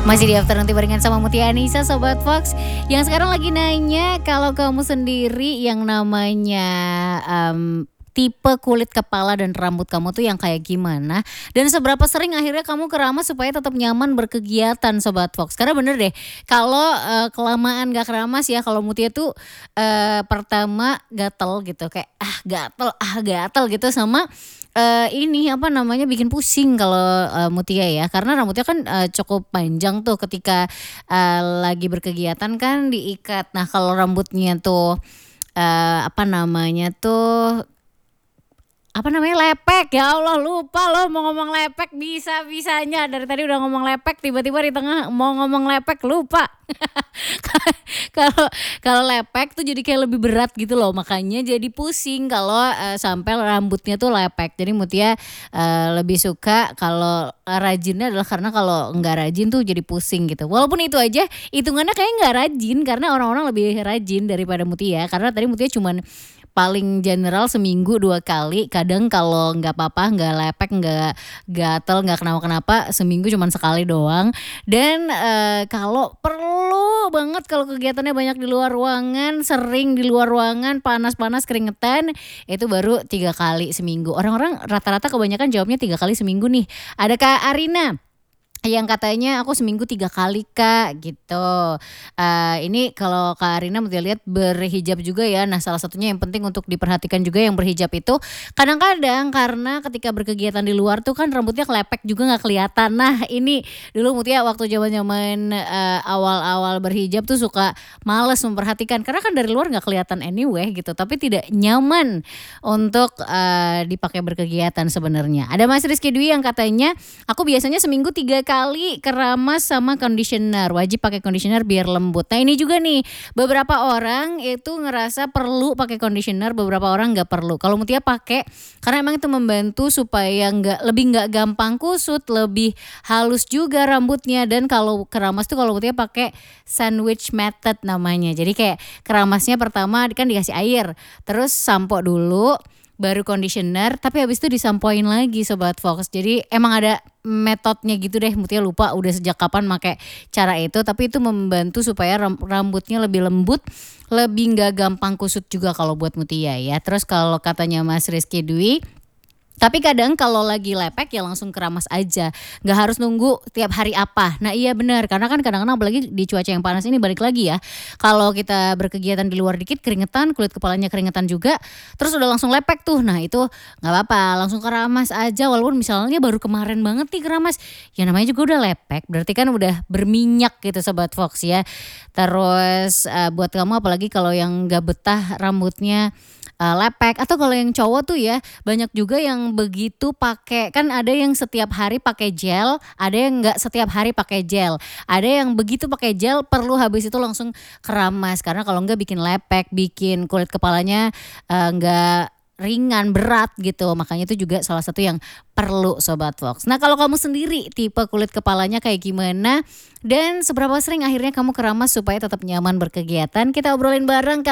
Masih di Afternoon Tea barengan sama Mutia Anissa, Sobat Fox. Yang sekarang lagi nanya kalau kamu sendiri yang namanya tipe kulit kepala dan rambut kamu tuh yang kayak gimana? Dan seberapa sering akhirnya kamu keramas supaya tetap nyaman berkegiatan, Sobat Fox? Karena bener deh, kalau kelamaan gak keramas ya, kalau Mutia tuh pertama gatel gitu, kayak gatel gitu, sama ini apa namanya, bikin pusing kalau Mutia ya, karena rambutnya kan cukup panjang tuh ketika lagi berkegiatan kan diikat. Nah kalau rambutnya tuh apa namanya tuh, apa namanya, lepek, ya Allah lupa loh mau ngomong lepek, bisa-bisanya dari tadi udah ngomong lepek tiba-tiba di tengah mau ngomong lepek lupa. Kalau kalau lepek tuh jadi kayak lebih berat gitu loh, makanya jadi pusing kalau sampai rambutnya tuh lepek. Jadi Mutia lebih suka kalau rajinnya adalah karena kalau nggak rajin tuh jadi pusing gitu. Walaupun itu aja hitungannya kayak nggak rajin karena orang-orang lebih rajin daripada Mutia. Karena tadi Mutia cuman paling general seminggu 2 kali, kadang kalau nggak apa-apa, nggak lepek, nggak gatel, nggak kenapa-kenapa, seminggu cuman sekali doang. Dan kalau perlu banget, kalau kegiatannya banyak di luar ruangan, sering di luar ruangan, panas-panas keringetan, itu baru 3 kali seminggu. Orang-orang rata-rata kebanyakan jawabnya 3 kali seminggu nih. Ada Kak Arina yang katanya aku seminggu 3 kali Kak gitu. Ini kalau Kak Arina Mutia lihat berhijab juga ya. Nah salah satunya yang penting untuk diperhatikan juga yang berhijab itu, kadang-kadang karena ketika berkegiatan di luar tuh kan rambutnya kelepek juga nggak kelihatan. Nah ini dulu Mutia waktu zaman-zaman awal-awal berhijab tuh suka males memperhatikan karena kan dari luar nggak kelihatan anyway gitu, tapi tidak nyaman untuk dipakai berkegiatan sebenarnya. Ada Mas Rizky Dwi yang katanya, aku biasanya seminggu 3 kali keramas sama conditioner, wajib pakai conditioner biar lembut. Nah ini juga nih, beberapa orang itu ngerasa perlu pakai conditioner, beberapa orang nggak perlu. Kalau Mutia pakai karena emang itu membantu supaya nggak gampang kusut, lebih halus juga rambutnya. Dan kalau keramas tuh kalau Mutia pakai sandwich method namanya. Jadi kayak keramasnya pertama kan dikasih air, terus sampo dulu, baru conditioner, tapi habis itu disampoin lagi Sobat Fox. Jadi emang ada metodenya gitu deh, Mutia lupa udah sejak kapan pakai cara itu, tapi itu membantu supaya rambutnya lebih lembut, lebih nggak gampang kusut juga kalau buat Mutia ya. Terus kalau katanya Mas Rizky Dwi, tapi kadang kalau lagi lepek ya langsung keramas aja, nggak harus nunggu tiap hari apa. Nah iya benar, karena kan kadang-kadang apalagi di cuaca yang panas ini, balik lagi ya, kalau kita berkegiatan di luar dikit keringetan, kulit kepalanya keringetan juga, terus udah langsung lepek tuh. Nah itu nggak apa-apa, langsung keramas aja. Walaupun misalnya baru kemarin banget nih keramas, ya namanya juga udah lepek, berarti kan udah berminyak gitu Sobat Fox ya. Terus buat kamu apalagi kalau yang nggak betah rambutnya lepek, atau kalau yang cowok tuh ya banyak juga yang begitu pakai, kan ada yang setiap hari pakai gel, ada yang nggak setiap hari pakai gel, ada yang begitu pakai gel perlu habis itu langsung keramas karena kalau nggak bikin lepek, bikin kulit kepalanya nggak ringan, berat gitu. Makanya itu juga salah satu yang perlu Sobat Fox. Nah kalau kamu sendiri tipe kulit kepalanya kayak gimana dan seberapa sering akhirnya kamu keramas supaya tetap nyaman berkegiatan, kita obrolin bareng.